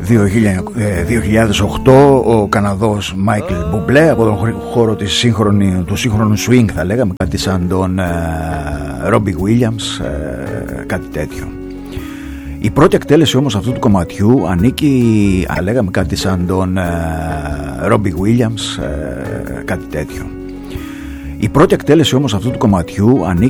2008 ο Καναδός Μάικλ Μπουμπλέ από τον χώρο του σύγχρονου swing, θα λέγαμε, κάτι σαν τον Ρόμπι Γουίλιαμς, κάτι τέτοιο. Η πρώτη εκτέλεση όμως αυτού του κομματιού ανήκει, θα λέγαμε, κάτι σαν τον Ρόμπι Γουίλιαμς, κάτι τέτοιο. Η πρώτη εκτέλεση όμως αυτού του κομματιού ανήκει